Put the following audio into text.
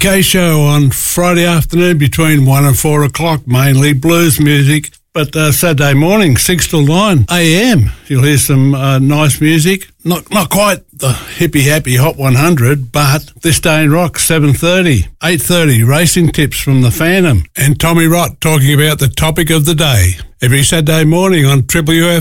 K-Show on Friday afternoon between 1 and 4 o'clock, mainly blues music. But Saturday morning, 6 till 9 a.m, you'll hear some nice music. Not quite the hippie happy Hot 100, but This Day in Rock, 7:30. 8:30, racing tips from the Phantom. And Tommy Rott talking about the topic of the day. Every Saturday morning on Triple UFM.